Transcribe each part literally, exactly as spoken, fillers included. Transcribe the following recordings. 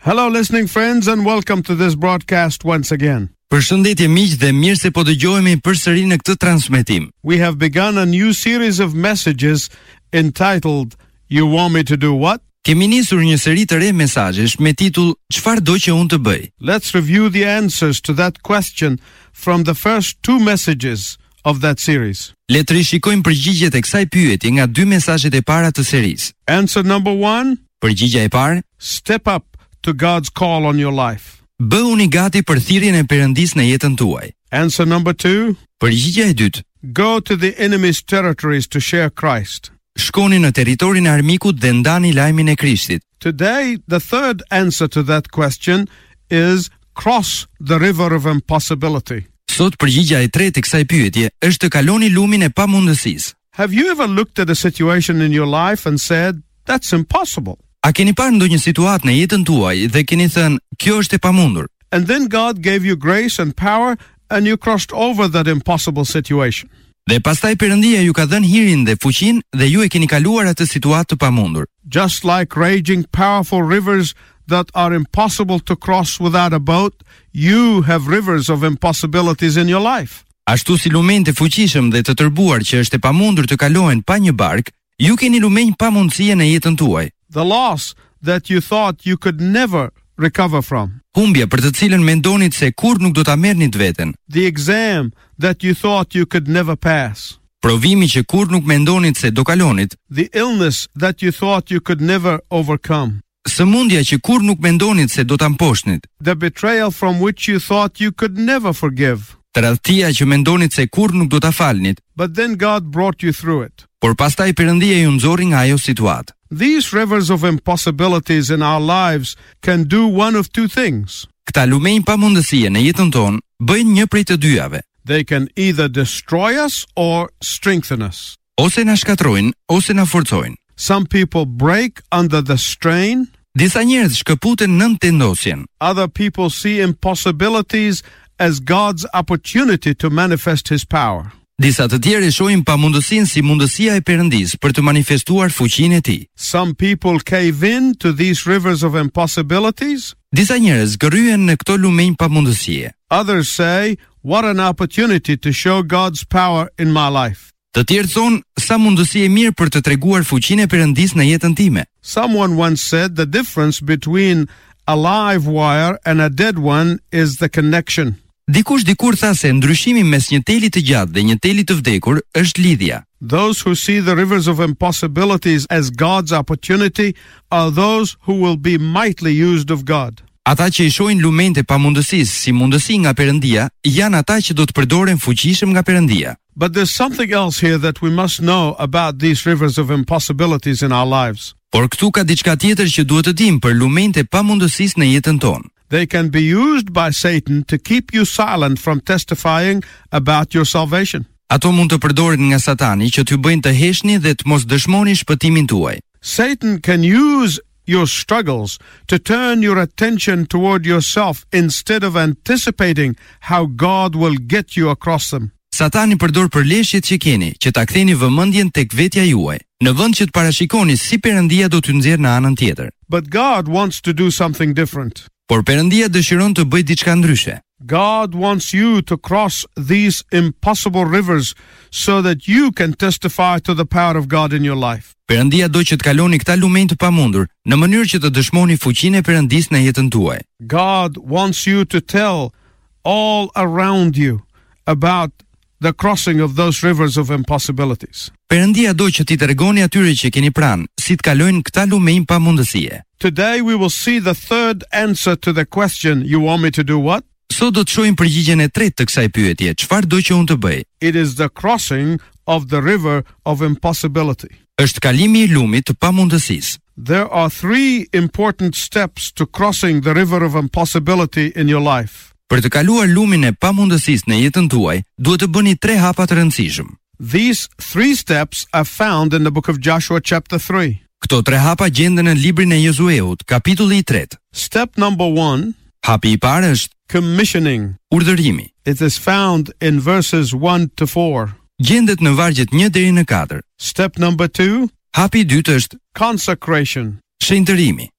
Hello listening friends and welcome to this broadcast once again. Përshëndetje miq dhe mirë se po dëgjohemi përsëri në këtë transmetim. We have begun a new series of messages entitled You Want Me to Do What? Kemi nisur një seri të re mesazhesh me titull Çfarë do që unë të bëj? Let's review the answers to that question from the first two messages of that series. Le të rishikojmë përgjigjet e kësaj pyetje nga dy mesazhet e para të serisë. Answer number one, Përgjigja e parë: step up to God's call on your life. Bëhuni gati për thirrjen e Perëndis në jetën tuaj. Answer number two, Përgjigja e dytë: go to the enemy's territories to share Christ. Shkoni në territorin e armikut dhe ndani lajmin e Krishtit. Today, the third answer to that question is cross the river of impossibility. Sot përgjigja e tretë e kësaj pyetje është të kaloni lumin e pamundësisë. Have you ever looked at a situation in your life and said, that's impossible? A keni parë ndonjë situatë në jetën tuaj dhe keni thënë, kjo është e pamundur? And then God gave you grace and power and you crossed over that impossible situation. Dhe pastaj Perëndia ju ka dhënë hirin dhe fuqinë dhe ju e keni kaluar atë situatë të pamundur. Just like raging powerful rivers that are impossible to cross without a boat, you have rivers of impossibilities in your life. Ashtu si lumenjtë e fuqishëm dhe të tërbuar që është e pamundur të kalohen pa një bark, ju keni lumenj pamundësie në jetën tuaj. The loss that you thought you could never recover from. Humbja për të cilën mendonit se kur nuk do ta merrnit veten. The exam that you thought you could never pass. Provimi që kur nuk mendonit se do kalonit. The illness that you thought you could never overcome. Sëmundja që kur nuk mendonit se do ta mposhnit. The betrayal from which you thought you could never forgive. Tradhtia që mendonit se kur nuk do ta falnit. But then God brought you through it. Por pastaj Perëndia ju nxorri nga ajo situatë. These rivers of impossibilities in our lives can do one of two things. Këta lumenj pamundësie në jetën tonë bëjnë një prej të dyjave. They can either destroy us or strengthen us. Ose na shkatrojnë, ose na forcojnë. Some people break under the strain. Disa njerëz shkëputen nën tendosjen. Other people see impossibilities as God's opportunity to manifest His power. Disa të tjerë shohin pamundësinë si mundësia e Perëndis për të manifestuar fuqinë e Tij. Some people cave in to these rivers of impossibilities. Disa njerëz gërryen në këto lumenj pamundësie. Others say, what an opportunity to show God's power in my life. Të tjerë thonë, sa mundësi e mirë për të treguar fuqinë e Perëndis në jetën time. Someone once said the difference between a live wire and a dead one is the connection. Dikush dikur tha se ndryshimi mes një teli të gjatë dhe një teli të vdekur është lidhja. Those who see the rivers of impossibilities as God's opportunity are those who will be mightily used of God. Ata që i shohin lumenjtë e pamundësisë si mundësi nga Perëndia, janë ata që do të përdoren fuqishëm nga Perëndia. But there's something else here that we must know about these rivers of impossibilities in our lives. Por këtu ka diçka tjetër që duhet të dimë për lumenjtë e pamundësisë në jetën tonë. They can be used by Satan to keep you silent from testifying about your salvation. Ato mund të përdoren nga Satani që t'ju bëjnë të heshni dhe të mos dëshmoni shpëtimin tuaj. Satan can use your struggles to turn your attention toward yourself instead of anticipating how God will get you across them. Satani përdor përleshjet që keni që ta ktheni vëmendjen tek vetja juaj, në vend që të parashikoni si Perëndia do t'ju nxjerrë në anën tjetër. But God wants to do something different. Por Perëndia dëshiron të bëjë diçka ndryshe. God wants you to cross these impossible rivers so that you can testify to the power of God in your life. Perëndia do që të kaloni këta lumenj të pamundur në mënyrë që të dëshmoni fuqinë e Perëndis në jetën tuaj. God wants you to tell all around you about the crossing of those rivers of impossibilities. Perëndia do që t'i tregoni atyre që keni pranë si të kalojnë këta lumenj pamundësie. Today we will see the third answer to the question, you want me to do what? Sot do të shohim përgjigjen e tretë të kësaj pyetje, çfarë do që unë të bëj? It is the crossing of the river of impossibility. Është kalimi i lumit të pamundësisë. There are three important steps to crossing the river of impossibility in your life. Për të kaluar lumin e pamundësisë në jetën tuaj, duhet të bëni tre hapa të rëndësishëm. These three steps are found in the book of Joshua chapter three. Këto tre hapa gjenden në librin e Josueut, kapitulli i tretë. Step number one, hapi i parë është commissioning. Urdhërimi. It is found in verses one to four. Gjendet në vargjet një deri në katër. Step number two, hapi i dytë është consecration. shenjtërimi.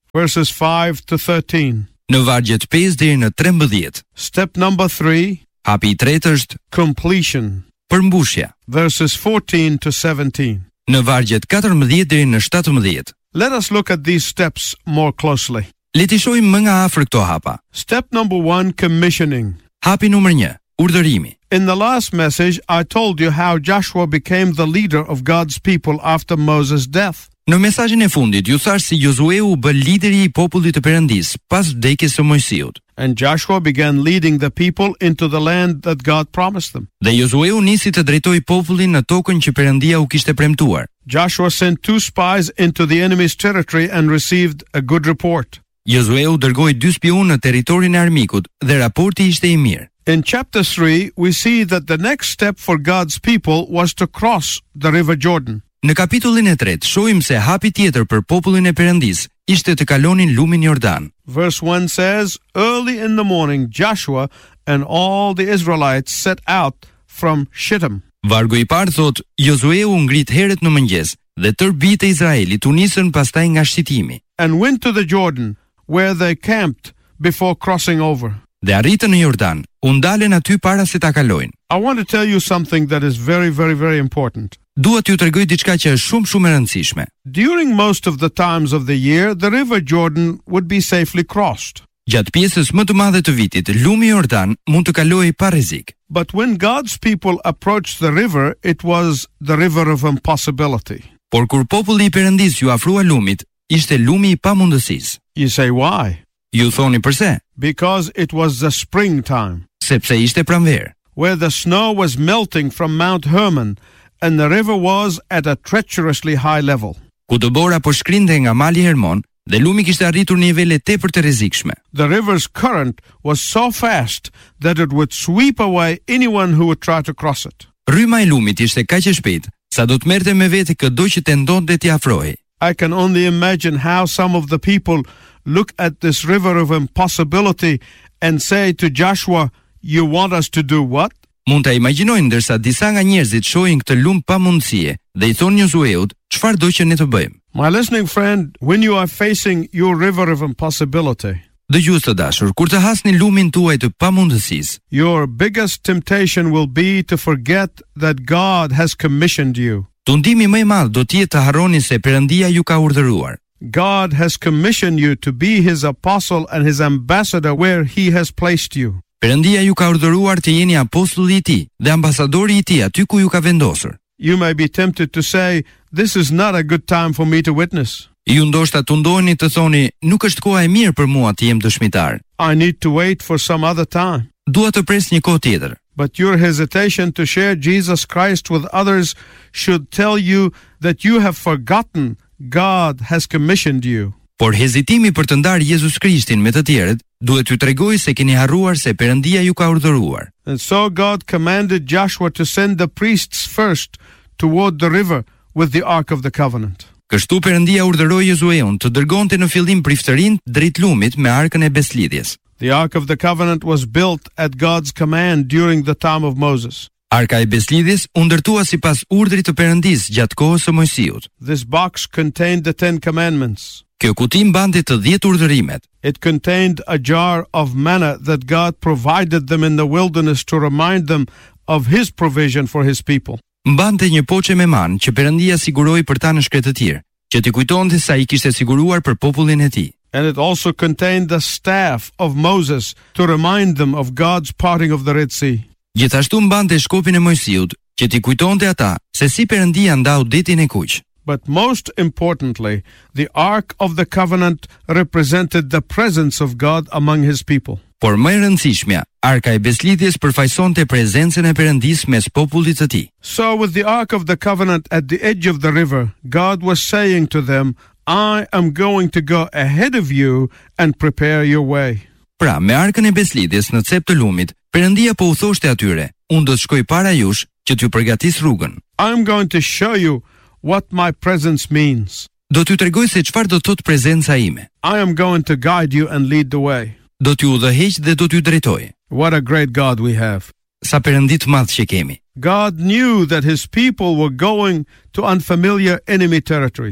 verses five to thirteen. Në vargjet pesë deri në trembëdhjetë. Step number three, Hapi i tretë është completion, përmbushja, verses fourteen to seventeen. në vargjet katërmbëdhjetë deri në shtatëmbëdhjetë. Let us look at these steps more closely. Le të shohim më nga afër këto hapa. Step number one, commissioning. Hapi numër një, urdhërimi. In the last message, I told you how Joshua became the leader of God's people after Moses' death. Në mesazhin e fundit ju thash si Josueu u bë lideri i popullit të Perëndis pas vdekjes së Mojsiut. And Joshua began leading the people into the land that God promised them. Dhe Josueu nisi të drejtojë popullin në tokën që Perëndia u kishte premtuar. Joshua sent two spies into the enemy's territory and received a good report. Josueu dërgoi dy spion në territorin e armikut dhe raporti ishte i mirë. In chapter three, we see that the next step for God's people was to cross the river Jordan. Në kapitullin e tretë shohim se hapi tjetër për popullin e Perëndis ishte të kalonin lumin Jordan. Verse one says, early in the morning, Joshua and all the Israelites set out from Shittim. Vargu i parë thot, Josueu ngrit herët në mëngjes dhe tërë bijtë e Izraelit u nisën pastaj nga Shitimi. And went to the Jordan, where they camped before crossing over. Dhe arritën në Jordan, u ndalen aty para se ta kalojnë. I want to tell you something that is very, very, very important. Dua t'ju tregoj diçka që është shumë shumë e rëndësishme. During most of the times of the year, the river Jordan would be safely crossed. Gjatë pjesës më të madhe të vitit, lumi Jordan mund të kalojë pa rrezik. But when God's people approached the river, it was the river of impossibility. Por kur populli i Perëndis ju afrua lumit, ishte lumi i pamundësisë. You say, why? Ju thoni pse? Because it was the springtime, Sepse ishte pranverë, where the snow was melting from Mount Hermon, and the river was at a treacherously high level. ku dëbora po shkrinte nga mali Hermon dhe lumi kishte arritur nivele tepër të rrezikshme. The river's current was so fast that it would sweep away anyone who would try to cross it. Rryma e lumit ishte kaq e shpejtë sa do të merrte me vete çdo që tentonte t'i afrohej. I can only imagine how some of the people look at this river of impossibility and say to Joshua, you want us to do what? Mund ta imagjinojnë ndërsa disa nga njerëzit shohin këtë lum pamundësie dhe i thonë Josueut, çfarë do që ne të bëjmë? My listening friend, when you are facing your river of impossibility, Dëgjues të dashur, kur të hasni lumin tuaj të pamundësisë, your biggest temptation will be to forget that God has commissioned you. tundimi më i madh do të jetë të harroni se Perëndia ju ka urdhëruar. God has commissioned you to be his apostle and his ambassador where he has placed you. Perëndia ju ka urdhëruar të jeni apostulli i tij dhe ambasadori i tij aty ku ju ka vendosur. You may be tempted to say, this is not a good time for me to witness. Ju ndoshta tundoheni të thoni, nuk është koha e mirë për mua të jem dëshmitar. I need to wait for some other time. Dua të pres një kohë tjetër. But your hesitation to share Jesus Christ with others should tell you that you have forgotten God has commissioned you. Por hezitimi për të ndarë Jezus Krishtin me të tjerët duhet t'ju tregojë se keni harruar se Perëndia ju ka urdhëruar. And so God commanded Joshua to send the priests first toward the river with the Ark of the Covenant. Kështu Perëndia urdhëroi Josueun të dërgonte në fillim priftërinë drejt lumit me arkën e beslidhjes. The Ark of the Covenant was built at God's command during the time of Moses. Arka e beslidhjes u ndërtua sipas urdhrit të Perëndis gjatë kohës së Mojsiut. This box contained the Ten Commandments. Kjo kuti mbante të dhjetë urdhërimet. It contained a jar of manna that God provided them in the wilderness to remind them of his provision for his people. Mbante një poçe me manë që Perëndia siguroi për ta në shkretë të tjerë, që t'i kujtonte sa i kishte siguruar për popullin e tij. And it also contained the staff of Moses to remind them of God's parting of the Red Sea. Gjithashtu mbante shkopin e Mojsiut, që t'i kujtonte ata se si Perëndia ndau detin e kuq. But most importantly, the Ark of the Covenant represented the presence of God among his people. Por më e rëndësishmja, arka e beslidhjes përfaqësonte prezencën e Perëndis mes popullit të tij. So with the Ark of the Covenant at the edge of the river, God was saying to them, I am going to go ahead of you and prepare your way. Pra, me arkën e beslidhjes në cep të lumit, Perëndia po u thoshte atyre, unë do të shkoj para jush që t'ju përgatis rrugën. I am going to show you what my presence means. Do t'ju tregoj se çfarë do të thotë prezenca ime. I am going to guide you and lead the way. Do t'ju udhëheq dhe do t'ju drejtoj. What a great God we have. Sa Perëndi të madh që kemi. God knew that his people were going to unfamiliar enemy territories.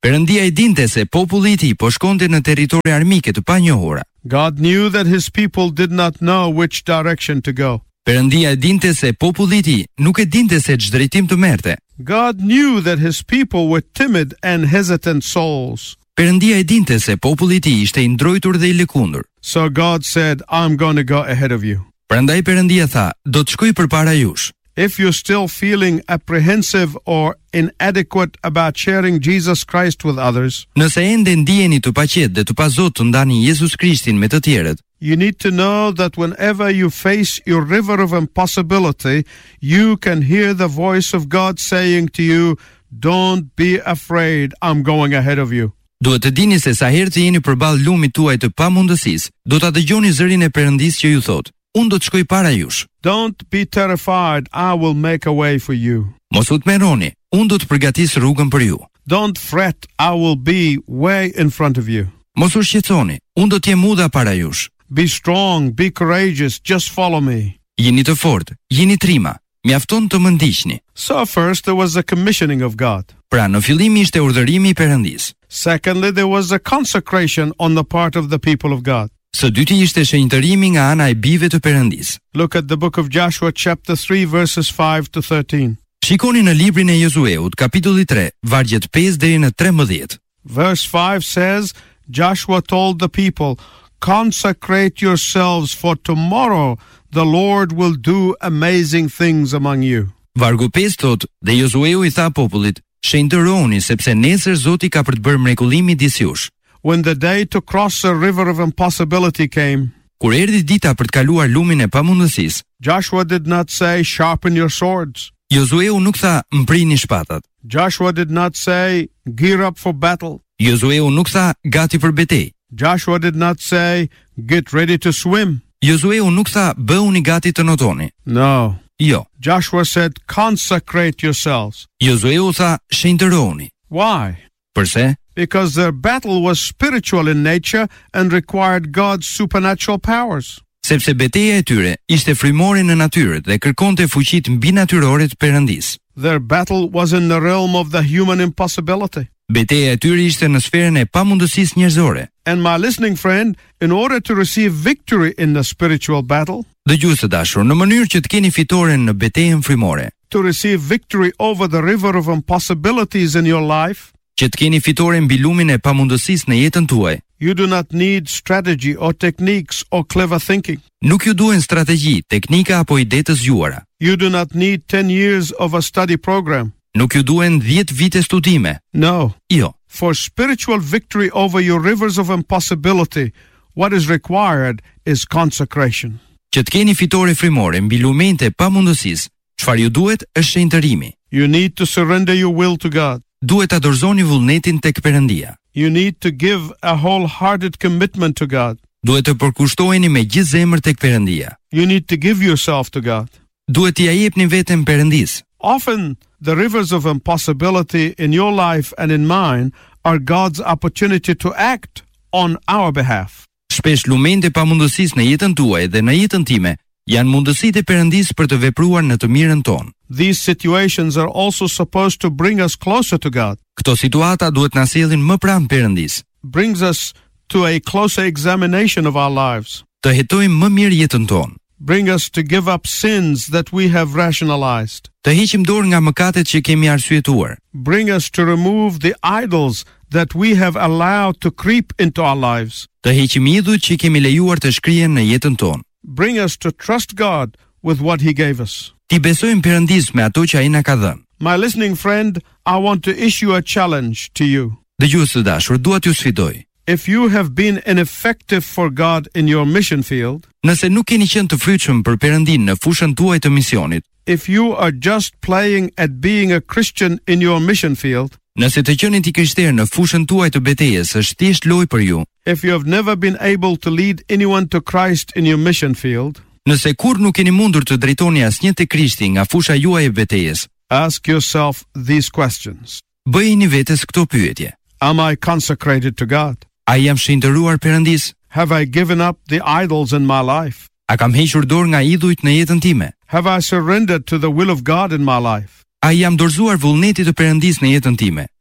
Perëndia e dinte se populli i tij po shkonte në territori armike të panjohura. God knew that his people did not know which direction to go. Perëndia e dinte se populli i tij nuk e dinte se ç'drejtim të merrte. God knew that his people were timid and hesitant souls. Perëndia e dinte se populli i tij ishte i ndrojtur dhe i lëkundur. So God said, I'm going to go ahead of you. Prandaj Perëndia tha, do të shkoj përpara jush. If you're still feeling apprehensive or inadequate about sharing Jesus Christ with others, Nëse ende ndiheni të paqet dhe të pazot të ndani Jezus Krishtin me të tjerët, you need to know that whenever you face your river of impossibility, you can hear the voice of God saying to you, don't be afraid, I'm going ahead of you. duhet të dini se sa herë të jeni përballë lumit tuaj të pamundësisë, do ta dëgjoni zërin e Perëndisë që ju thotë, unë do të shkoj para jush. Don't be terrified, I will make a way for you. Mos u tmerroni, unë do të përgatis rrugën për ju. Don't fret, I will be way in front of you. Mos u shqetësoni, unë do të jem udha para jush. Be strong, be courageous, just follow me. Jeni të fortë, jeni trima, mjafton të më ndiqni. So first there was the commissioning of God. Pra në fillim ishte urdhërimi i Perëndisë. Secondly, there was a consecration on the part of the people of God. Së dyti ishte shenjtërimi nga ana e bijve të Perëndisë. Look at the book of Joshua chapter three verses five to thirteen. Shikoni në librin e Josueut, kapitulli tre, vargjet pesë deri në trembëdhjetë. Verse five says, Joshua told the people, consecrate yourselves, for tomorrow the Lord will do amazing things among you. Vargu pesë thot, dhe Josueu i tha popullit, shenjtëroni sepse nesër Zoti ka për të bërë mrekullim midis jush. When the day to cross the river of impossibility came, Kur erdhi dita për të kaluar lumin e pamundësisë, Joshua did not say, sharpen your swords. Josueu nuk tha mprini shpatat. Joshua did not say, gear up for battle. Josueu nuk tha gati për betejë. Joshua did not say, get ready to swim. Josueu nuk tha bëhuni gati të notoni. No. Jo. Joshua said, consecrate yourselves. Josueu tha shenjtëroni. Why? Përse? Because their battle was spiritual in nature and required God's supernatural powers. Sepse betejë e tyre ishte frymore në natyrë dhe kërkonte fuqitë mbinatyrore të Perëndisë. Their battle was in the realm of the human impossibility. Betejë e tyre ishte në sferën e pamundësisë njerëzore. And my listening friend, in order to receive victory in the spiritual battle, Dëgjues të dashur, në mënyrë që të keni fitoren në betejën frymore, to receive victory over the river of impossibilities in your life, që të keni fitore mbi lumin e pamundësisë në jetën tuaj, you do not need strategy or techniques or clever thinking. nuk ju duhen strategji, teknika apo ide të zgjuara. You do not need ten years of a study program. Nuk ju duhen dhjetë vite studime. No. Jo. For spiritual victory over your rivers of impossibility, what is required is consecration. Që të keni fitore frymore mbi lumente e pamundësisë, çfarë ju duhet është shenjtërimi. You need to surrender your will to God. Duhet ta dorëzoni vullnetin tek Perëndia. You need to give a wholehearted commitment to God. Duhet të përkushtoheni me gjithë zemër tek Perëndia. You need to give yourself to God. Duhet t'i jepni veten Perëndisë. Often, the rivers of impossibility in your life and in mine are God's opportunity to act on our behalf. Shpesh lumente pamundësisë në jetën tuaj dhe në jetën time janë mundësitë e Perëndisë për të vepruar në të mirën tonë. These situations are also supposed to bring us closer to God. Këto situata duhet na sjellin më pranë Perëndisë. Brings us to a closer examination of our lives. Të hetojmë më mirë jetën tonë. Bring us to give up sins that we have rationalized. Të heqim dorë nga mëkatet që kemi arsyetuar. Bring us to remove the idols that we have allowed to creep into our lives. Të heqim idhujt që kemi lejuar të shkrihen në jetën tonë. Bring us to trust God with what He gave us. Ti besojmë Perëndisë me ato që ai na ka dhënë. My listening friend, I want to issue a challenge to you. Dëgjues të dashur, dua t'ju sfidoj. If you have been ineffective for God in your mission field, Nëse nuk keni qenë të frytshëm për Perëndinë në fushën tuaj të misionit, if you are just playing at being a Christian in your mission field, nëse të qenit i krishterë në fushën tuaj të betejës është thjesht lojë për ju, if you have never been able to lead anyone to Christ in your mission field, nëse kur nuk keni mundur të drejtoni asnjë te Krishti nga fusha juaj e betejës, ask yourself these questions. bëjini vetes këto pyetje. Am I consecrated to God? A jam shenjtëruar Perëndisë? Have I given up the idols in my life? A kam hequr dorë nga idhujt në jetën time? Have I surrendered to the will of God in my life? A jam dorëzuar vullnetit të Perëndisë në jetën time?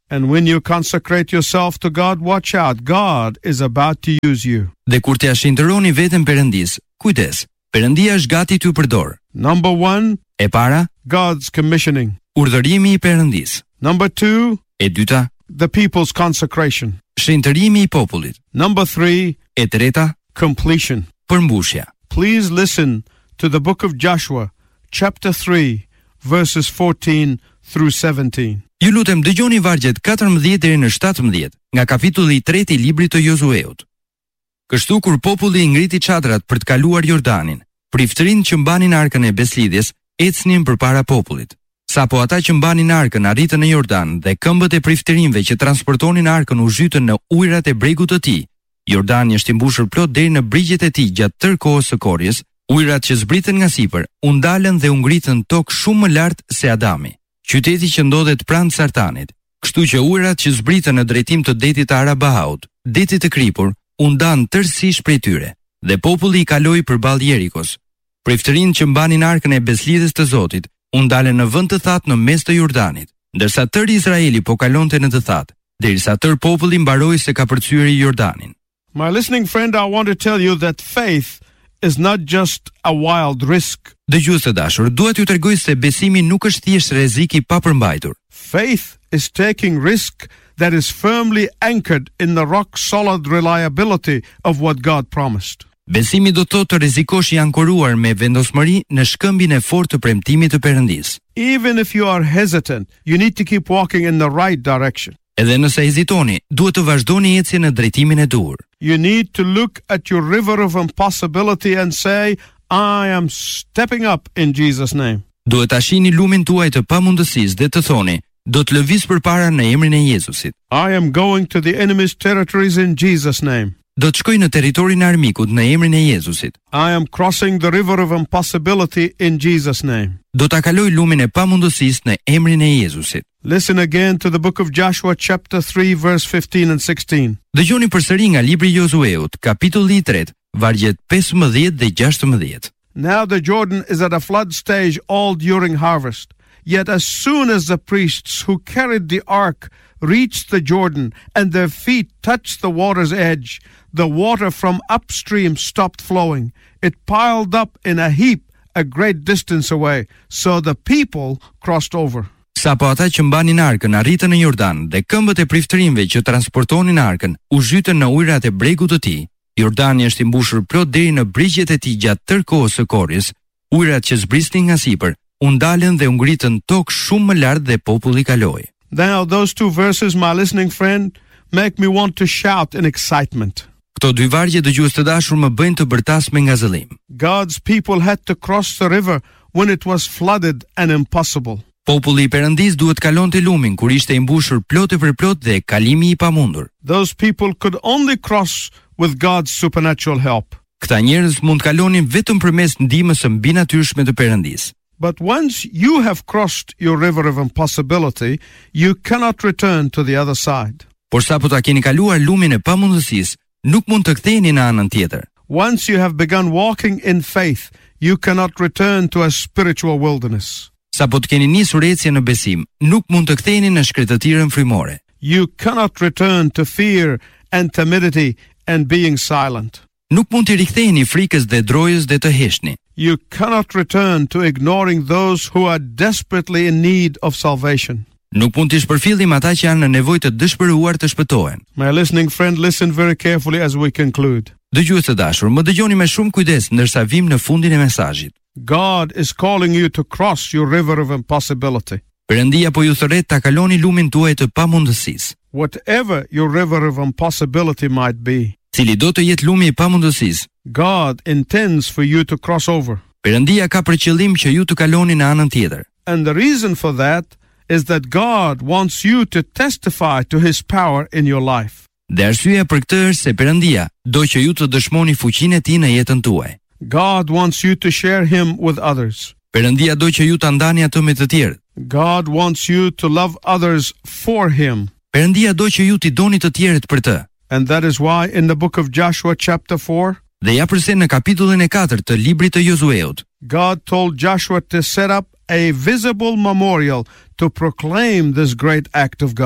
And when you consecrate yourself to God, watch out. God is about to use you. Dhe kur t'ia shenjtëroni veten Perëndis, kujdes, Perëndia është gati t'ju përdor. Number one, E para, God's commissioning. urdhërimi i Perëndis. Number two, E dyta, the people's consecration. shenjtërimi i popullit. Number three, E treta, completion. përmbushja. Please listen to the book of Joshua, chapter three, verses fourteen through seventeen. Ju lutem dëgjoni vargjet katërmbëdhjetë deri në shtatëmbëdhjetë nga kapitulli i tretë i librit të Josueut. Kështu kur populli i ngriti çadrat për të kaluar Jordanin, priftërinë që mbanin arkën e beslidhjes ecnin përpara popullit. Sapo ata që mbanin arkën arritën në Jordan dhe këmbët e priftërinëve që transportonin arkën u zhytën në ujërat e bregut të tij, Jordani është i mbushur plot deri në brigjet e tij gjatë tërë kohës së korjes, ujërat që zbritën nga sipër u ndalën dhe u ngritën tokë shumë më lart se Adami, qyteti që ndodhet pranë Sartanit. Kështu që ujërat që zbritën në drejtim të detit të Arabaut, detit të kripur, u ndan tërësisht prej tyre, dhe populli i kaloi përballë Jerikos. Priftërinë që mbanin arkën e beslidhjes të Zotit u ndalën në vend të thatë në mes të Jordanit, ndërsa tërë Izraeli po kalonte në të thatë, derisa tërë populli mbaroi se ka përcyer Jordanin. My listening friend, I want to tell you that faith is not just a wild risk. Dëgjues të dashur, dua t'ju tregoj se besimi nuk është thjesht rrezik i papërmbajtur. Faith is taking risk that is firmly anchored in the rock-solid reliability of what God promised. Besimi do të thotë të rrezikosh i ankoruar me vendosmëri në shkëmbin e fortë të premtimit të Perëndis. Even if you are hesitant, you need to keep walking in the right direction. Edhe nëse hezitoni, duhet të vazhdoni ecjen në drejtimin e duhur. You need to look at your river of impossibility and say, I am stepping up in Jesus' name. Duhet ta shihni lumin tuaj të pamundësisë dhe të thoni, do të lëviz përpara në emrin e Jezusit. I am going to the enemy's territories in Jesus' name. Do të shkoj në territorin e armikut në emrin e Jezusit. I am crossing the river of impossibility in Jesus' name. Do ta kaloj lumin e pamundësisë në emrin e Jezusit. Listen again to the book of Joshua chapter three verse fifteen and sixteen. Dëgjoni përsëri nga libri i Josueut, kapitulli i tretë, vargjet pesëmbëdhjetë dhe gjashtëmbëdhjetë. Now the Jordan is at a flood stage all during harvest. Yet as soon as the priests who carried the ark reached the Jordan and their feet touched the water's edge, the water from upstream stopped flowing. It piled up in a heap a great distance away, so the people crossed over. Sapo ata që mbanin arkën arritën në Jordan dhe këmbët e priftërinëve që transportonin arkën u zhytën në ujërat e bregut të tij. Jordani është i mbushur plot deri në brigjet e tij gjatë tërë kohës së korjes. Ujërat që zbrisnin nga sipër u ndalën dhe u ngritën tokë shumë më lart dhe populli kaloi. Now those two verses, my listening friend, make me want to shout in excitement. Këto dy vargje dëgjues të dashur më bëjnë të bërtas me ngazëllim. God's people had to cross the river when it was flooded and impossible. Populli i Perëndis duhet kalonte lumin kur ishte i mbushur plot e përplot dhe kalimi i pamundur. Those people could only cross with God's supernatural help. Këta njerëz mund të kalonin vetëm përmes ndihmës së mbinatyrshme të Perëndis. But once you have crossed your river of impossibility, you cannot return to the other side. Por sapo ta keni kaluar lumin e pamundësisë, nuk mund të ktheheni në anën tjetër. Once you have begun walking in faith, you cannot return to a spiritual wilderness. Sapo të keni nisur ecjen në besim, nuk mund të ktheheni në shkretëtirën frymore. You cannot return to fear and timidity and being silent. Nuk mund të riktheheni frikës dhe drojës dhe të heshni. You cannot return to ignoring those who are desperately in need of salvation. Nuk mund të shpërfillim ata që janë në nevojë të dëshpëruar të shpëtohen. My listening friend, listen very carefully as we conclude. Dëgjues të dashur, më dëgjoni me shumë kujdes ndërsa vim në fundin e mesazhit. God is calling you to cross your river of impossibility. Perëndia po ju thret ta kaloni lumin tuaj të pamundësisë. Whatever your river of impossibility might be, Cili do të jetë lumi i pamundësisë, God intends for you to cross over. Perëndia ka për qëllim që ju të kaloni në anën tjetër. And the reason for that is that God wants you to testify to His power in your life. Dhe arsyeja për këtë është se Perëndia do që ju të dëshmoni fuqinë e tij në jetën tuaj. God wants you to share Him with others. Perëndia do që ju ta ndani atë me të tjerët. God wants you to love others for Him. Perëndia do që ju t'i doni të tjerët për të. And that is why in the book of Joshua chapter four, Dhe ja përse në kapitullin e katërt të librit të Josueut, God told Joshua to set up a visible memorial to proclaim this great act of God.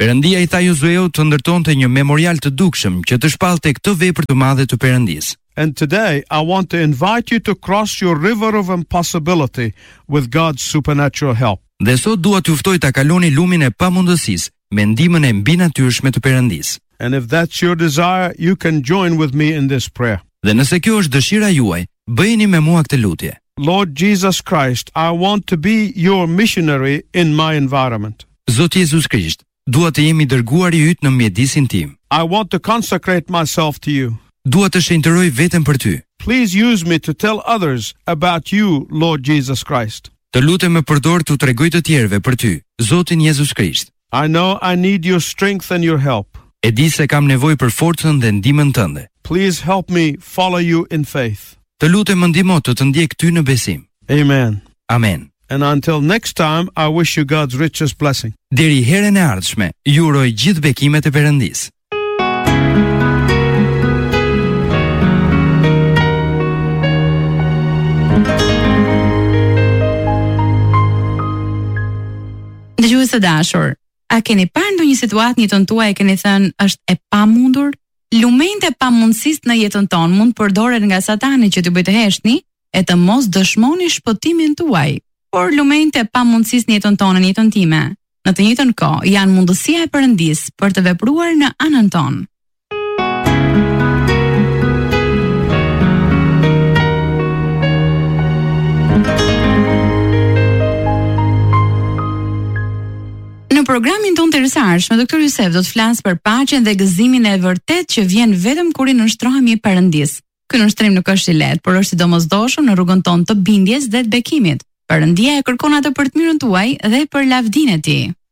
Perëndia i tha Josueut të ndërtonte një memorial të dukshëm që të shpallte këtë vepër të madhe të Perëndisë. And today, I want to invite you to cross your river of impossibility with God's supernatural help. Dhe sot dua t'ju ftoj ta kaloni lumin e pamundësisë me ndihmën e mbinatyrshme të Perëndisë. And if that's your desire, you can join with me in this prayer. Dhe nëse kjo është dëshira juaj, bëjeni me mua këtë lutje. Lord Jesus Christ, I want to be your missionary in my environment. Zoti Jezus Krisht, dua të jemi dërguari yt në mjedisin tim. I want to consecrate myself to you. Dua të shenjtëroj veten për ty. Please use me to tell others about you, Lord Jesus Christ. Të lutem më përdor t'u tregoj të tjerëve për ty, Zotin Jezus Krisht. I know I need your strength and your help. E di se kam nevojë për forcën dhe ndihmën tënde. Please help me follow you in faith. Të lutem më ndihmo të të ndjek ty në besim. Amen. Amen. And until next time, I wish you God's richest blessing. Deri herën e ardhshme, ju uroj gjithë bekimet e Perëndisë. Dëgjues të dashur, a keni parë ndonjë situatë në jetën tuaj e keni thënë është e pamundur? Lumenjtë e pamundësisë në jetën tonë mund përdoren nga Satani që t'ju bëjë të heshtni e të mos dëshmoni shpëtimin tuaj. Por lumenjtë e pamundësisë në jetën tonë, në jetën time, në të njëjtën kohë janë mundësia e Perëndisë për të vepruar në anën tonë. Në programin tonë të rësarshme, doktor Yusef do të flasë për paqen dhe gëzimin e vërtet që vjen vetëm kur i nënshtrohemi Perëndisë. Ky nënshtrim nuk është i lehtë, por është i domosdoshëm në rrugën tonë të bindjes dhe të bekimit. Perëndia e kërkon atë për të mirën tuaj dhe për lavdinë e tij.